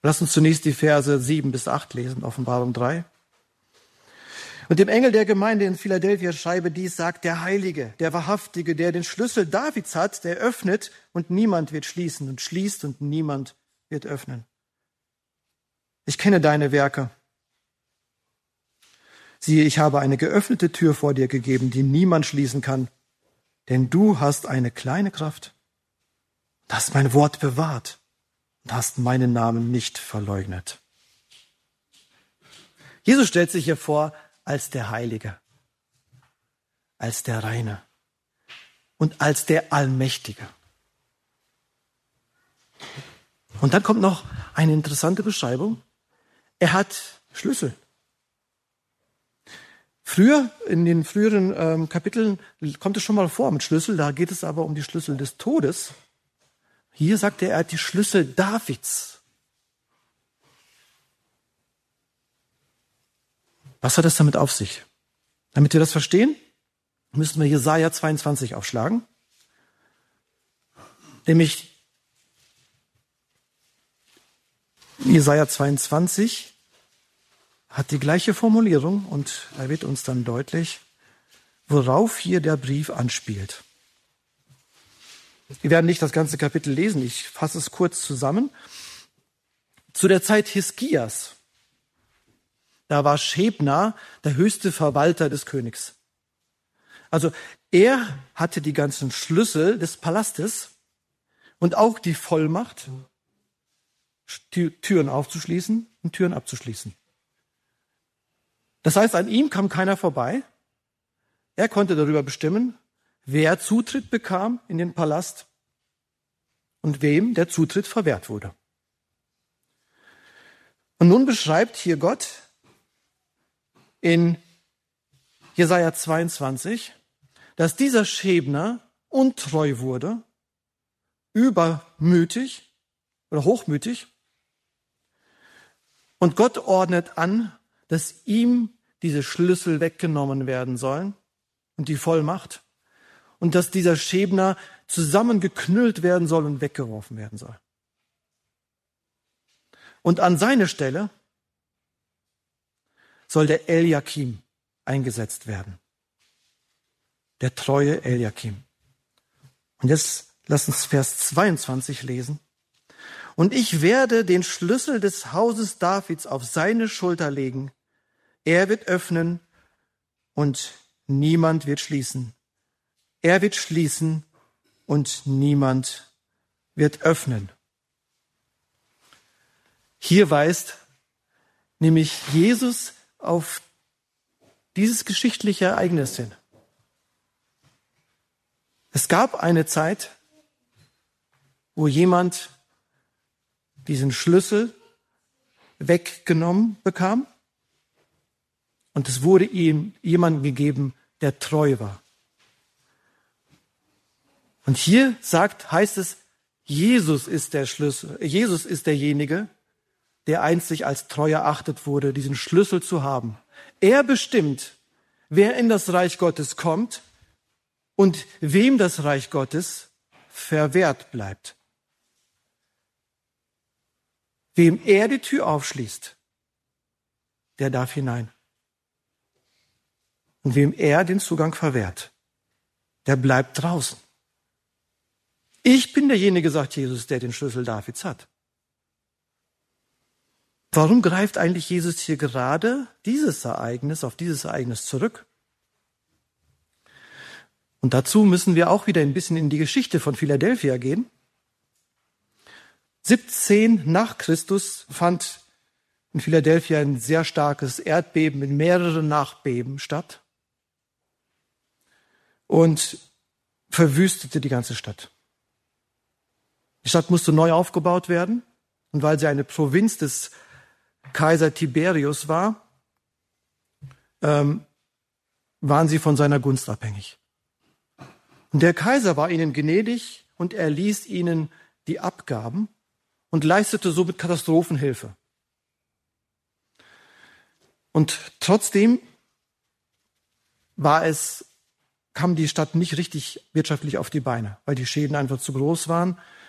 Lass uns zunächst die Verse 7 bis 8 lesen, Offenbarung 3. Und dem Engel der Gemeinde in Philadelphia schreibe dies, sagt der Heilige, der Wahrhaftige, der den Schlüssel Davids hat, der öffnet und niemand wird schließen und schließt und niemand wird öffnen. Ich kenne deine Werke. Siehe, ich habe eine geöffnete Tür vor dir gegeben, die niemand schließen kann, denn du hast eine kleine Kraft, hast mein Wort bewahrt und hast meinen Namen nicht verleugnet. Jesus stellt sich hier vor als der Heilige, als der Reine und als der Allmächtige. Und dann kommt noch eine interessante Beschreibung. Er hat Schlüssel. Früher, in den früheren Kapiteln, kommt es schon mal vor mit Schlüssel, da geht es aber um die Schlüssel des Todes. Hier sagt er hat die Schlüssel Davids. Was hat es damit auf sich? Damit wir das verstehen, müssen wir Jesaja 22 aufschlagen. Nämlich Jesaja 22 hat die gleiche Formulierung und da wird uns dann deutlich, worauf hier der Brief anspielt. Wir werden nicht das ganze Kapitel lesen, ich fasse es kurz zusammen. Zu der Zeit Hiskias, da war Schebna der höchste Verwalter des Königs. Also er hatte die ganzen Schlüssel des Palastes und auch die Vollmacht, Türen aufzuschließen und Türen abzuschließen. Das heißt, an ihm kam keiner vorbei. Er konnte darüber bestimmen, wer Zutritt bekam in den Palast und wem der Zutritt verwehrt wurde. Und nun beschreibt hier Gott in Jesaja 22, dass dieser Schebner untreu wurde, übermütig oder hochmütig. Und Gott ordnet an, dass ihm diese Schlüssel weggenommen werden sollen und die Vollmacht und dass dieser Schebner zusammengeknüllt werden soll und weggeworfen werden soll. Und an seine Stelle soll der Eliakim eingesetzt werden. Der treue Eliakim. Und jetzt lass uns Vers 22 lesen. Und ich werde den Schlüssel des Hauses Davids auf seine Schulter legen. Er wird öffnen und niemand wird schließen. Er wird schließen und niemand wird öffnen. Hier weist nämlich Jesus auf dieses geschichtliche Ereignis hin. Es gab eine Zeit, wo jemand diesen Schlüssel weggenommen bekam und es wurde ihm jemandem gegeben, der treu war. Und hier heißt es, Jesus ist der Schlüssel, Jesus ist derjenige, der einzig als treu erachtet wurde, diesen Schlüssel zu haben. Er bestimmt, wer in das Reich Gottes kommt und wem das Reich Gottes verwehrt bleibt. Wem er die Tür aufschließt, der darf hinein. Und wem er den Zugang verwehrt, der bleibt draußen. Ich bin derjenige, sagt Jesus, der den Schlüssel Davids hat. Warum greift eigentlich Jesus hier gerade auf dieses Ereignis zurück? Und dazu müssen wir auch wieder ein bisschen in die Geschichte von Philadelphia gehen. 17 nach Christus fand in Philadelphia ein sehr starkes Erdbeben mit mehreren Nachbeben statt und verwüstete die ganze Stadt. Die Stadt musste neu aufgebaut werden und weil sie eine Provinz des Kaiser Tiberius war, waren sie von seiner Gunst abhängig. Und der Kaiser war ihnen gnädig und er ließ ihnen die Abgaben und leistete somit Katastrophenhilfe. Und trotzdem kam die Stadt nicht richtig wirtschaftlich auf die Beine, weil die Schäden einfach zu groß waren